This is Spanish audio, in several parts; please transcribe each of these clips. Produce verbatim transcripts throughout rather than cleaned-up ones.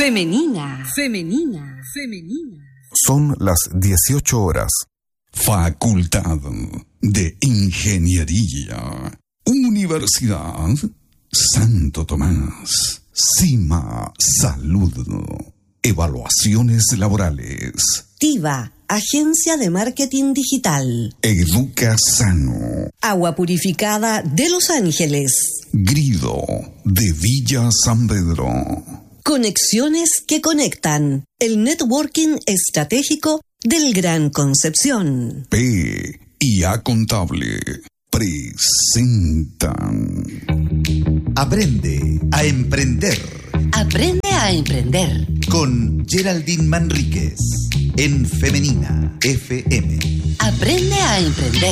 Femenina, femenina, femenina. Son las dieciocho horas. Facultad de Ingeniería, Universidad Santo Tomás, CIMA Salud, Evaluaciones Laborales. TIVA, Agencia de Marketing Digital. Educa Sano. Agua Purificada de Los Ángeles. Grido de Villa San Pedro. Conexiones que conectan. El networking estratégico del Gran Concepción. P y A Contable presentan Aprende a emprender. Aprende a emprender. Con Geraldine Manríquez en Femenina F M. Aprende a emprender.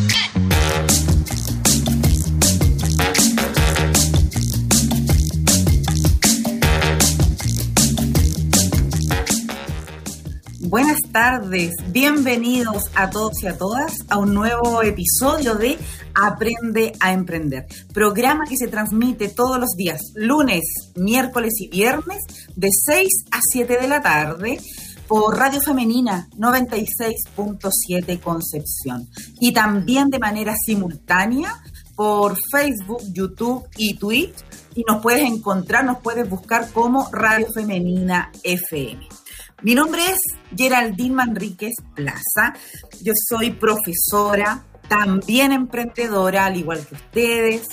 Buenas tardes, bienvenidos a todos y a todas a un nuevo episodio de Aprende a Emprender, programa que se transmite todos los días, lunes, miércoles y viernes, de seis a siete de la tarde, por Radio Femenina noventa y seis punto siete Concepción, y también de manera simultánea por Facebook, YouTube y Twitch, y nos puedes encontrar, nos puedes buscar como Radio Femenina F M. Mi nombre es Geraldine Manríquez Plaza, yo soy profesora, también emprendedora, al igual que ustedes,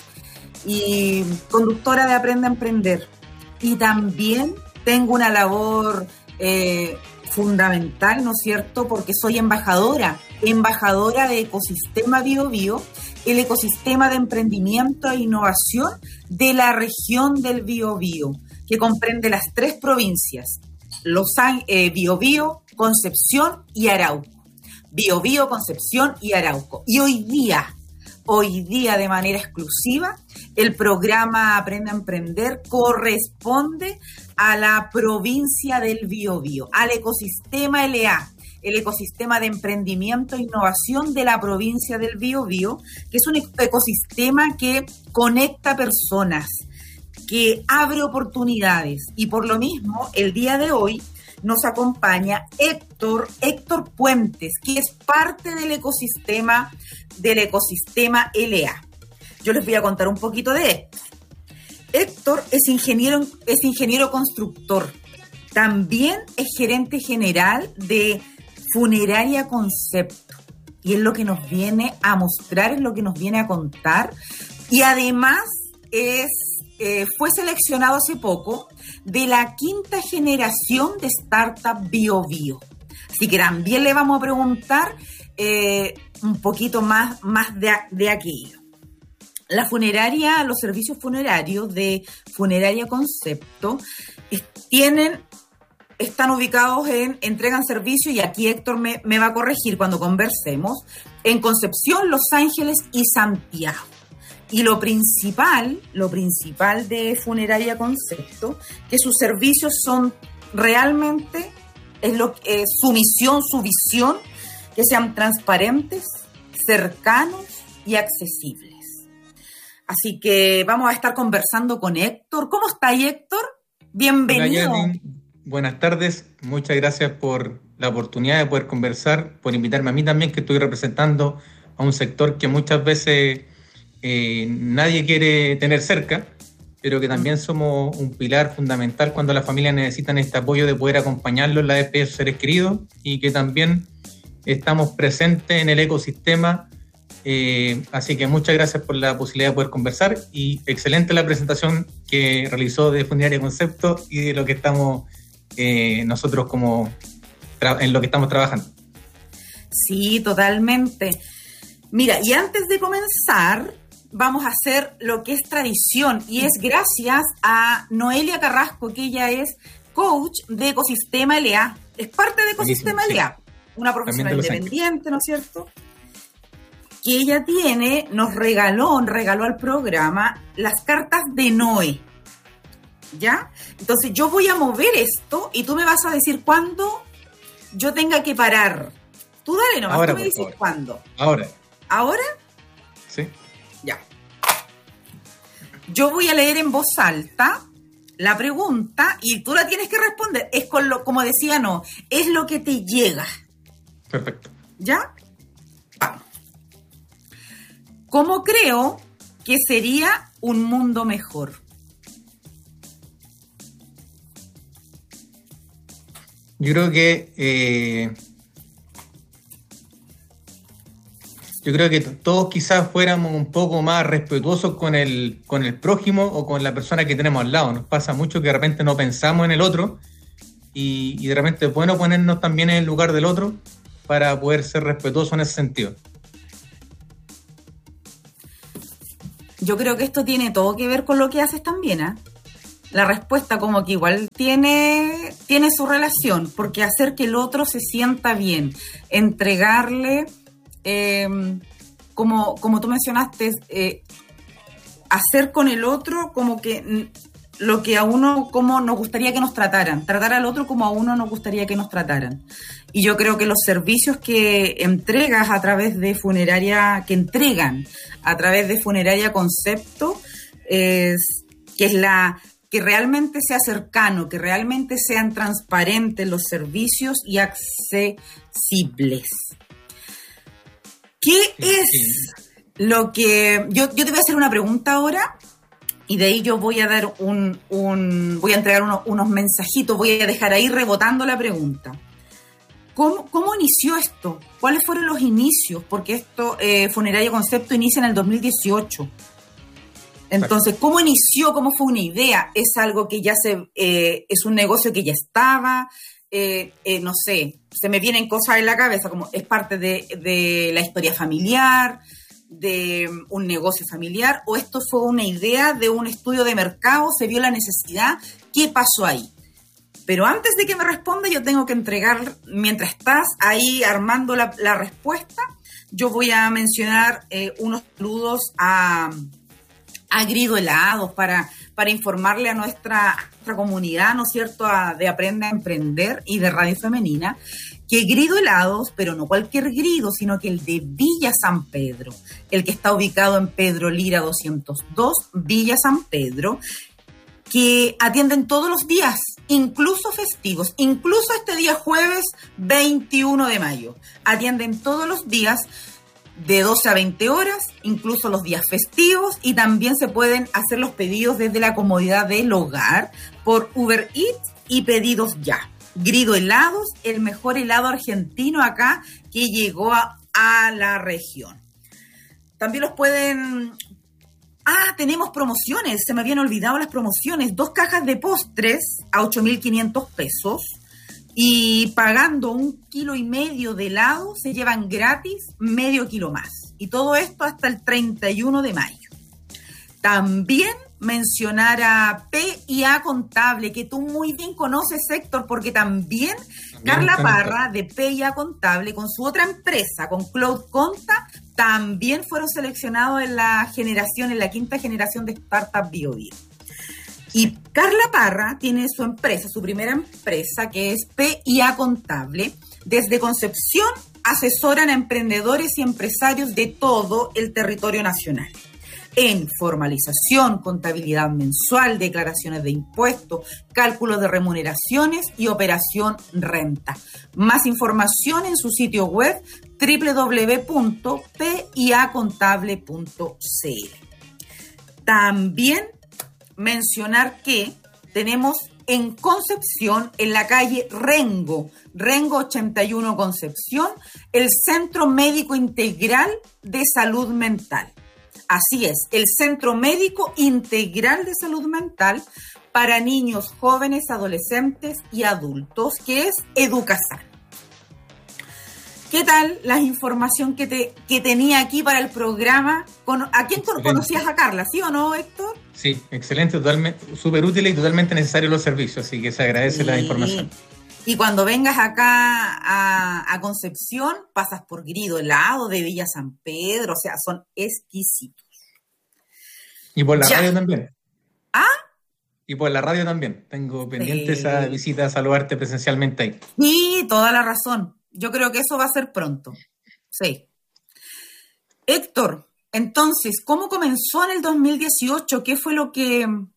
y conductora de Aprende a Emprender. Y también tengo una labor eh, fundamental, ¿no es cierto?, porque soy embajadora, embajadora de Ecosistema Bio Bio, el ecosistema de emprendimiento e innovación de la región del Biobío, que comprende las tres provincias, Los eh, Biobío, Concepción y Arauco. Biobío, Concepción y Arauco. Y hoy día, hoy día de manera exclusiva, el programa Aprende a Emprender corresponde a la provincia del Biobío, al ecosistema L A, el ecosistema de emprendimiento e innovación de la provincia del Biobío, que es un ecosistema que conecta personas, que abre oportunidades, y por lo mismo el día de hoy nos acompaña Héctor, Héctor Puentes, que es parte del ecosistema, del ecosistema L A. Yo les voy a contar un poquito de Héctor. Héctor es ingeniero, es ingeniero constructor, también es gerente general de Funeraria Concepto, y es lo que nos viene a mostrar, es lo que nos viene a contar, y además es Eh, fue seleccionado hace poco de la quinta generación de Startup BioBio. Así que también le vamos a preguntar eh, un poquito más, más de, de aquello. La funeraria, los servicios funerarios de Funeraria Concepto es, tienen, están ubicados en, entregan servicio, y aquí Héctor me, me va a corregir cuando conversemos, en Concepción, Los Ángeles y Santiago. Y lo principal, lo principal de Funeraria Concepto, que sus servicios son realmente, es lo eh, su misión, su visión, que sean transparentes, cercanos y accesibles. Así que vamos a estar conversando con Héctor. ¿Cómo está, Héctor? Bienvenido. Hola, Yanni. Buenas tardes. Muchas gracias por la oportunidad de poder conversar, por invitarme a mí también, que estoy representando a un sector que muchas veces Eh, nadie quiere tener cerca, pero que también somos un pilar fundamental cuando las familias necesitan este apoyo de poder acompañarlos en la despedida de sus seres queridos, y que también estamos presentes en el ecosistema. Eh, así que muchas gracias por la posibilidad de poder conversar, y excelente la presentación que realizó de Funeraria Concepto y de lo que estamos eh, nosotros como tra- en lo que estamos trabajando. Sí, totalmente. Mira, y antes de comenzar, vamos a hacer lo que es tradición, y es gracias a Noelia Carrasco, que ella es coach de Ecosistema L A. Es parte de Ecosistema Buenísimo, L A, sí. Una profesional independiente, ¿no es cierto?, que ella tiene, nos regaló, regaló al programa las cartas de Noé. ¿Ya? Entonces yo voy a mover esto y tú me vas a decir cuándo yo tenga que parar. Tú dale nomás, ahora, tú me dices favor. cuándo. Ahora. ¿Ahora? Sí. Ya. Yo voy a leer en voz alta la pregunta, y tú la tienes que responder, es con lo, como decía, no, es lo que te llega. Perfecto. ¿Ya? Vamos. ¿Cómo creo que sería un mundo mejor? Yo creo que eh, yo creo que todos quizás fuéramos un poco más respetuosos con el, con el prójimo o con la persona que tenemos al lado. Nos pasa mucho que de repente no pensamos en el otro y, y de repente es bueno ponernos también en el lugar del otro para poder ser respetuosos en ese sentido. Yo creo que esto tiene todo que ver con lo que haces también, ¿eh? La respuesta como que igual tiene, tiene su relación, porque hacer que el otro se sienta bien, entregarle, eh, como, como tú mencionaste, eh, hacer con el otro como que lo que a uno, como nos gustaría que nos trataran, tratar al otro como a uno nos gustaría que nos trataran. Y yo creo que los servicios que entregas a través de Funeraria, que entregan a través de Funeraria Concepto, es, que es la... que realmente sea cercano, que realmente sean transparentes los servicios y accesibles. ¿Qué sí, es sí. lo que... Yo, yo te voy a hacer una pregunta ahora y de ahí yo voy a dar un... un voy a entregar uno, unos mensajitos, voy a dejar ahí rebotando la pregunta. ¿Cómo, cómo inició esto? ¿Cuáles fueron los inicios? Porque esto, eh, Funeraria Concepto, inicia en el dos mil dieciocho. Entonces, ¿cómo inició? ¿Cómo fue una idea? ¿Es algo que ya se... Eh, es un negocio que ya estaba? Eh, eh, no sé, se me vienen cosas en la cabeza, como es parte de, de la historia familiar, de un negocio familiar, o esto fue una idea de un estudio de mercado, se vio la necesidad, ¿qué pasó ahí? Pero antes de que me responda, yo tengo que entregar, mientras estás ahí armando la, la respuesta, yo voy a mencionar eh, unos saludos a... a Grido Helados para, para informarle a nuestra, nuestra comunidad, ¿no es cierto?, a, de Aprende a Emprender y de Radio Femenina, que Grido Helados, pero no cualquier Grido, sino que el de Villa San Pedro, el que está ubicado en Pedro Lira doscientos dos, Villa San Pedro, que atienden todos los días, incluso festivos, incluso este día jueves veintiuno de mayo, atienden todos los días de doce a veinte horas, incluso los días festivos, y también se pueden hacer los pedidos desde la comodidad del hogar por Uber Eats y Pedidos Ya. Grido Helados, el mejor helado argentino acá que llegó a, a la región. También los pueden... Ah, tenemos promociones, se me habían olvidado las promociones. Dos cajas de postres a ocho mil quinientos pesos. Y pagando un kilo y medio de helado se llevan gratis medio kilo más. Y todo esto hasta el treinta y uno de mayo. También mencionar a P y A Contable, que tú muy bien conoces, Héctor, porque también, también Carla Parra de P y A Contable, con su otra empresa, con Cloud Conta, también fueron seleccionados en la generación, en la quinta generación de Startup Bio Bio. Y Carla Parra tiene su empresa, su primera empresa, que es P y A Contable. Desde Concepción asesoran a emprendedores y empresarios de todo el territorio nacional en formalización, contabilidad mensual, declaraciones de impuestos, cálculos de remuneraciones y operación renta. Más información en su sitio web doble u doble u doble u punto p i a contable punto c l. También mencionar que tenemos en Concepción, en la calle Rengo, Rengo ochenta y uno Concepción, el Centro Médico Integral de Salud Mental. Así es, el Centro Médico Integral de Salud Mental para niños, jóvenes, adolescentes y adultos, que es Educasan. ¿Qué tal la información que, te, que tenía aquí para el programa? ¿A quién excelente. Conocías a Carla, sí o no, Héctor? Sí, excelente, totalmente, súper útil y totalmente necesario los servicios, así que se agradece sí. la información. Y cuando vengas acá a, a Concepción, pasas por Grido Helado de Villa San Pedro, o sea, son exquisitos. Y por la ya. radio también. ¿Ah? Y por la radio también. Tengo pendiente sí. esa visita a saludarte presencialmente ahí. Sí, toda la razón. Yo creo que eso va a ser pronto. Sí. Héctor, entonces, ¿cómo comenzó en el dos mil dieciocho? ¿Qué fue lo que,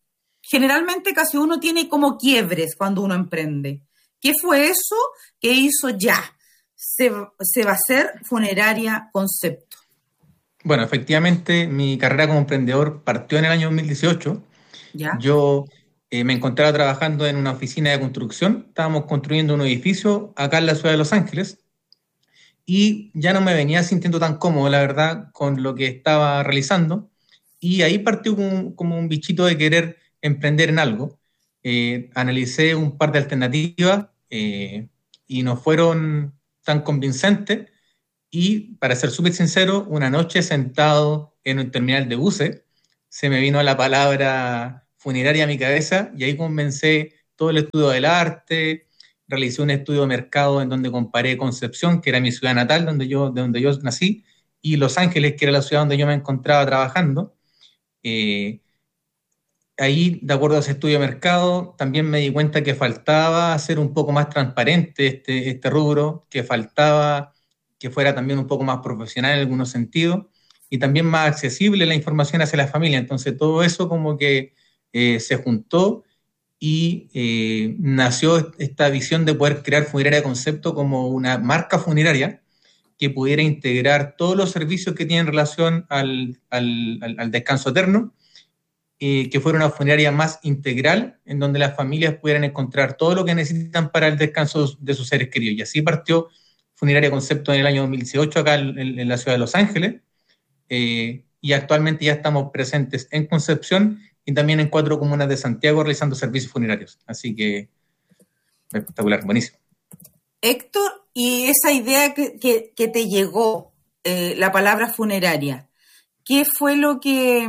generalmente casi uno tiene como quiebres cuando uno emprende. ¿Qué fue eso que hizo ya? Se, se va a hacer Funeraria Concepto. Bueno, efectivamente, mi carrera como emprendedor partió en el año dos mil dieciocho. ¿Ya? Yo eh, me encontraba trabajando en una oficina de construcción. Estábamos construyendo un edificio acá en la ciudad de Los Ángeles y ya no me venía sintiendo tan cómodo, la verdad, con lo que estaba realizando. Y ahí partió como, como un bichito de querer emprender en algo. Eh, analicé un par de alternativas eh, y no fueron tan convincentes. Y, para ser súper sincero, una noche sentado en un terminal de buses, se me vino la palabra funeraria a mi cabeza y ahí comencé todo el estudio del arte, realicé un estudio de mercado en donde comparé Concepción, que era mi ciudad natal, donde yo, de donde yo nací, y Los Ángeles, que era la ciudad donde yo me encontraba trabajando. Eh, ahí, de acuerdo a ese estudio de mercado, también me di cuenta que faltaba hacer un poco más transparente este, este rubro, que faltaba que fuera también un poco más profesional en algunos sentidos y también más accesible la información hacia la familia. Entonces todo eso como que eh, se juntó y eh, nació esta visión de poder crear Funeraria Concepto como una marca funeraria que pudiera integrar todos los servicios que tienen relación al, al, al, al descanso eterno, eh, que fuera una funeraria más integral en donde las familias pudieran encontrar todo lo que necesitan para el descanso de sus seres queridos. Y así partió Funeraria Concepto en el año dos mil dieciocho acá en, en la ciudad de Los Ángeles, eh, y actualmente ya estamos presentes en Concepción y también en cuatro comunas de Santiago realizando servicios funerarios. Así que espectacular, buenísimo. Héctor, y esa idea que, que, que te llegó, eh, la palabra funeraria, ¿qué fue lo que...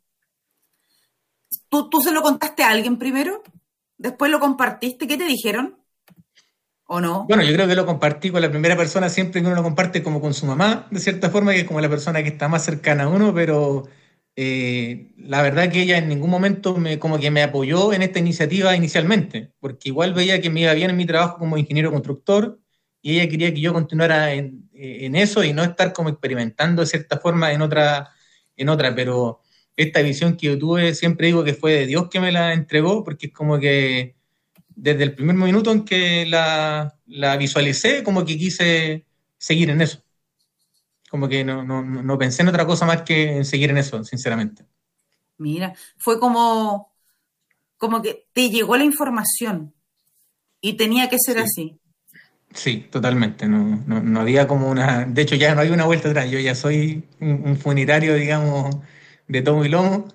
¿Tú, ¿Tú se lo contaste a alguien primero? ¿Después lo compartiste? ¿Qué te dijeron? ¿O no? Bueno, yo creo que lo compartí con la primera persona siempre que uno lo comparte, como con su mamá, de cierta forma, que es como la persona que está más cercana a uno, pero eh, la verdad que ella en ningún momento me, como que me apoyó en esta iniciativa inicialmente, porque igual veía que me iba bien en mi trabajo como ingeniero constructor y ella quería que yo continuara en, en eso y no estar como experimentando de cierta forma en otra, en otra, pero esta visión que yo tuve, siempre digo que fue de Dios que me la entregó, porque es como que desde el primer minuto en que la, la visualicé, como que quise seguir en eso. Como que no, no, no pensé en otra cosa más que en seguir en eso, sinceramente. Mira, fue como, como que te llegó la información y tenía que ser sí. así. Sí, totalmente. No, no, no había como una... De hecho, ya no hay una vuelta atrás. Yo ya soy un, un funerario, digamos, de tomo y lomo.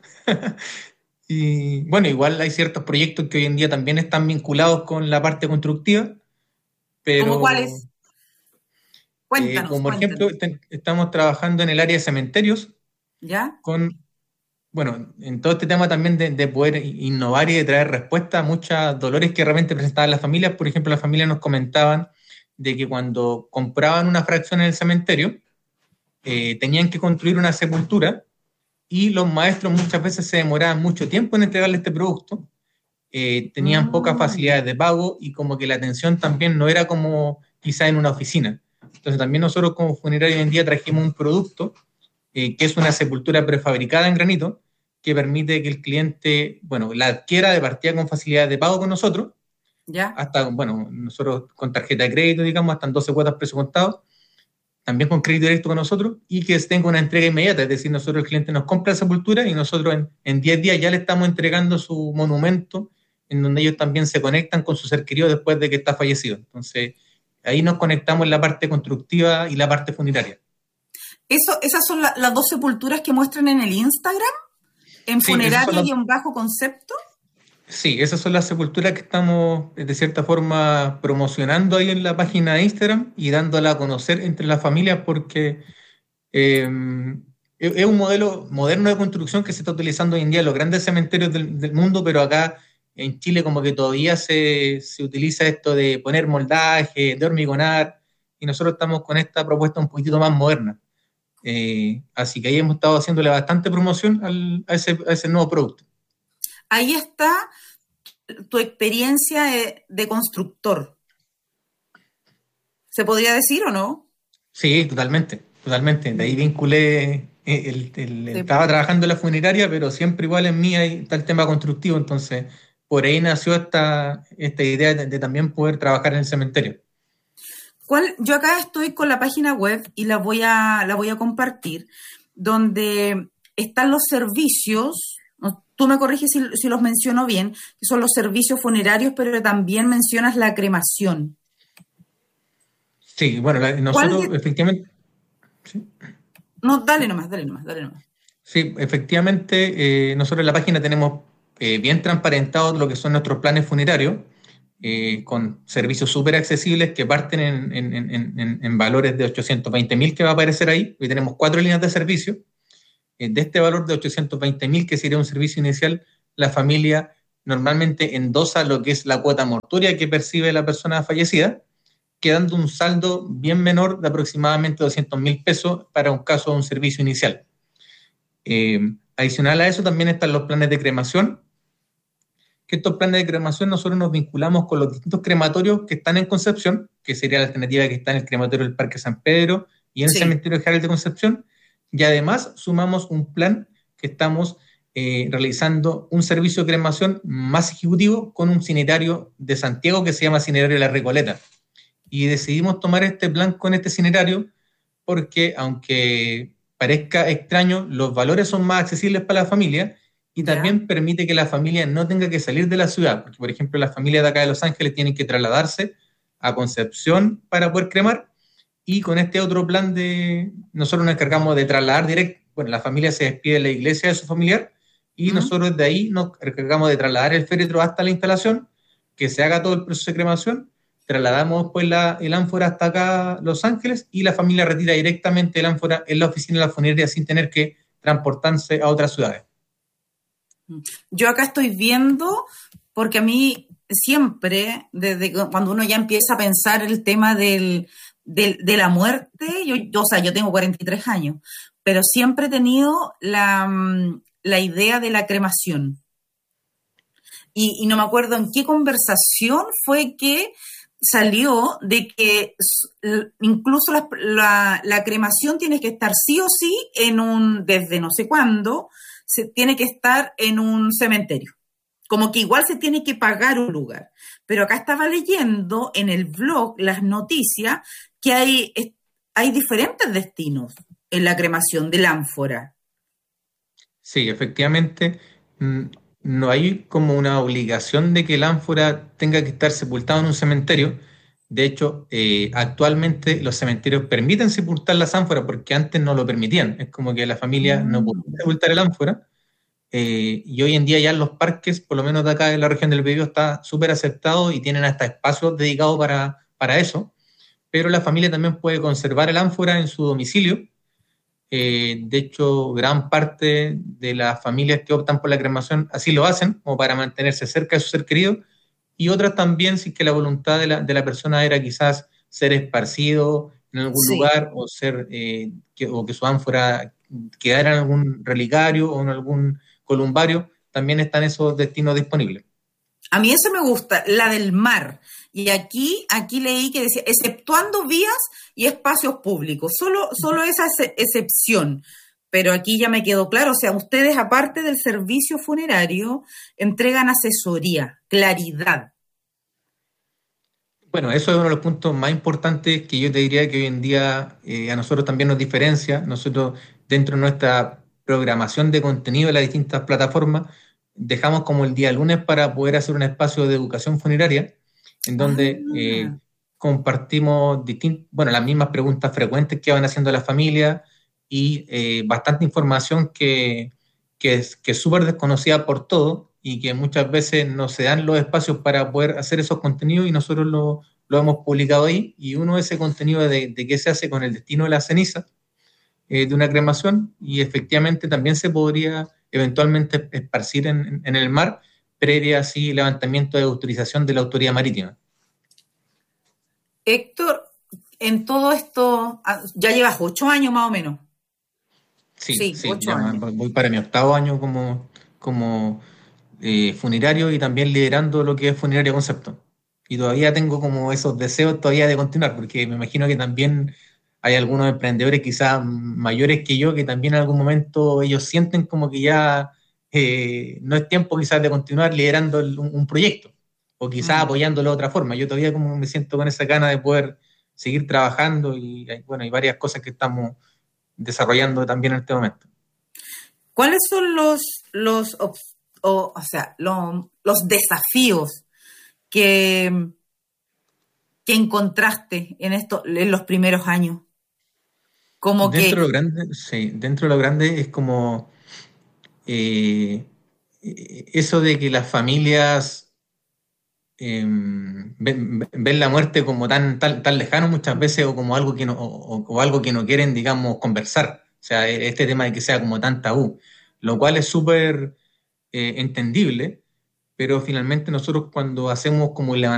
Y bueno, igual hay ciertos proyectos que hoy en día también están vinculados con la parte constructiva, pero... ¿Cómo cuáles? Cuéntanos. Eh, como por cuéntanos. ejemplo, te, estamos trabajando en el área de cementerios. ¿Ya? Con, bueno, en todo este tema también de, de poder innovar y de traer respuesta a muchos dolores que realmente presentaban las familias. Por ejemplo, las familias nos comentaban de que cuando compraban una fracción en el cementerio, eh, tenían que construir una sepultura, y los maestros muchas veces se demoraban mucho tiempo en entregarle este producto, eh, tenían Ah. pocas facilidades de pago y como que la atención también no era como quizá en una oficina. Entonces también nosotros como funerario hoy en día trajimos un producto eh, que es una sepultura prefabricada en granito que permite que el cliente, bueno, la adquiera de partida con facilidades de pago con nosotros, ¿Ya? hasta, bueno, nosotros con tarjeta de crédito, digamos, hasta en doce cuotas precio contado, también con crédito directo con nosotros, y que tenga una entrega inmediata, es decir, nosotros el cliente nos compra la sepultura y nosotros en, en diez días ya le estamos entregando su monumento, en donde ellos también se conectan con su ser querido después de que está fallecido. Entonces, ahí nos conectamos en la parte constructiva y la parte funeraria. Eso, ¿Esas son la, las dos sepulturas que muestran en el Instagram? ¿En Sí, funeraria las... y en bajo concepto? Sí, esas son las sepulturas que estamos de cierta forma promocionando ahí en la página de Instagram y dándola a conocer entre las familias, porque eh, es un modelo moderno de construcción que se está utilizando hoy en día en los grandes cementerios del, del mundo, pero acá en Chile como que todavía se, se utiliza esto de poner moldaje, de hormigonar, y nosotros estamos con esta propuesta un poquitito más moderna. Eh, así que ahí hemos estado haciéndole bastante promoción al, a, ese, a ese nuevo producto. Ahí está tu experiencia de, de constructor. ¿Se podría decir o no? Sí, totalmente, totalmente. De ahí vinculé el, el, Sí. estaba trabajando en la funeraria, pero siempre igual en mí hay, está el tema constructivo, entonces por ahí nació esta, esta idea de, de también poder trabajar en el cementerio. ¿Cuál? Yo acá estoy con la página web y la voy a, la voy a compartir, donde están los servicios, ¿no? Tú me corriges si, si los menciono bien, que son los servicios funerarios, pero también mencionas la cremación. Sí, bueno, la, nosotros ¿Cuál? efectivamente... ¿sí? No, dale nomás, dale nomás, dale nomás. Sí, efectivamente, eh, nosotros en la página tenemos eh, bien transparentados lo que son nuestros planes funerarios, eh, con servicios súper accesibles que parten en, en, en, en, en valores de ochocientos veinte mil que va a aparecer ahí. Hoy tenemos cuatro líneas de servicio. Eh, de este valor de ochocientos veinte mil, que sería un servicio inicial, la familia normalmente endosa lo que es la cuota mortuoria que percibe la persona fallecida, quedando un saldo bien menor de aproximadamente doscientos mil pesos para un caso de un servicio inicial. Eh, adicional a eso también están los planes de cremación, que estos planes de cremación nosotros nos vinculamos con los distintos crematorios que están en Concepción, que sería la alternativa que está en el crematorio del Parque San Pedro y en el Sí. Cementerio General de Concepción, y además sumamos un plan que estamos eh, realizando un servicio de cremación más ejecutivo con un cinerario de Santiago que se llama Cinerario La Recoleta. Y decidimos tomar este plan con este cinerario porque, aunque parezca extraño, los valores son más accesibles para la familia y Ya. también permite que la familia no tenga que salir de la ciudad, porque, por ejemplo, las familias de acá de Los Ángeles tienen que trasladarse a Concepción para poder cremar, y con este otro plan de nosotros nos encargamos de trasladar directo, bueno, la familia se despide de la iglesia de su familiar y Ujú. nosotros de ahí nos encargamos de trasladar el féretro hasta la instalación, que se haga todo el proceso de cremación, trasladamos pues la, el ánfora hasta acá Los Ángeles y la familia retira directamente el ánfora en la oficina de la funeraria sin tener que transportarse a otras ciudades. Yo acá estoy viendo, porque a mí siempre, desde cuando uno ya empieza a pensar el tema del, del- de la muerte, yo, yo, o sea, yo tengo cuarenta y tres años, pero siempre he tenido la, mm, la idea de la cremación. Y, y no me acuerdo en qué conversación fue que salió de que s- l- incluso la, la- la cremación tiene que estar sí o sí en un, desde no sé cuándo, se tiene que estar en un cementerio. Como que igual se tiene que pagar un lugar. Pero acá estaba leyendo en el blog las noticias que hay, es- hay diferentes destinos en la cremación del ánfora. Sí, efectivamente, mm, no hay como una obligación de que el ánfora tenga que estar sepultado en un cementerio. De hecho, eh, actualmente los cementerios permiten sepultar las ánforas porque antes no lo permitían. Es como que la familia no podía sepultar el ánfora. Eh, y hoy en día ya en los parques, por lo menos de acá en la región del Biobío, está súper aceptado y tienen hasta espacios dedicados para, para eso. Pero la familia también puede conservar el ánfora en su domicilio. Eh, de hecho, gran parte de las familias que optan por la cremación así lo hacen, como para mantenerse cerca de su ser querido, y otras también, si es que la voluntad de la, de la persona era quizás ser esparcido en algún Sí. lugar o, ser, eh, que, o que su ánfora quedara en algún relicario o en algún columbario, también están esos destinos disponibles. A mí eso me gusta, la del mar. Y aquí, aquí leí que decía, exceptuando vías y espacios públicos, solo, solo esa ex- excepción. Pero aquí ya me quedó claro, o sea, ustedes aparte del servicio funerario, entregan asesoría, claridad. Bueno, eso es uno de los puntos más importantes que yo te diría que hoy en día eh, a nosotros también nos diferencia. Nosotros, dentro de nuestra programación de contenido de las distintas plataformas, dejamos como el día lunes para poder hacer un espacio de educación funeraria, en donde Ah. eh, compartimos distin- bueno, las mismas preguntas frecuentes que van haciendo las familias y eh, bastante información que, que es que es súper desconocida por todos y que muchas veces no se dan los espacios para poder hacer esos contenidos, y nosotros lo, lo hemos publicado ahí. Y uno de ese contenido de, de qué se hace con el destino de la ceniza eh, de una cremación, y efectivamente también se podría eventualmente esparcir en, en el mar, previa así levantamiento de autorización de la autoridad marítima. Héctor, en todo esto, ah, ya llevas ocho años más o menos. Sí, Sí, sí, ocho ya años. voy para mi octavo año como, como eh, funerario y también liderando lo que es Funerario Concepto. Y todavía tengo como esos deseos todavía de continuar, porque me imagino que también hay algunos emprendedores quizás mayores que yo que también en algún momento ellos sienten como que ya eh, no es tiempo quizás de continuar liderando el, un, un proyecto o quizás mm. apoyándolo de otra forma. Yo todavía como me siento con esa gana de poder seguir trabajando y bueno, hay varias cosas que estamos desarrollando también en este momento. ¿Cuáles son los, los, o, o sea, los, los desafíos que, que encontraste en, esto, en los primeros años? Como dentro que... de lo grande, sí, dentro de lo grande es como eh, eso de que las familias eh, ven, ven la muerte como tan, tan, tan lejano muchas veces o como algo que no, o, o algo que no quieren, digamos, conversar. O sea, este tema de que sea como tan tabú, lo cual es súper eh, entendible, pero finalmente nosotros cuando hacemos como el levantamiento